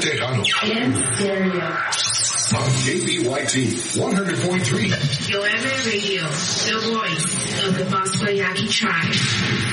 Tejano. En stereo. On KBYT 100.3. Yoeme Radio, the voice of the Basbayaki tribe.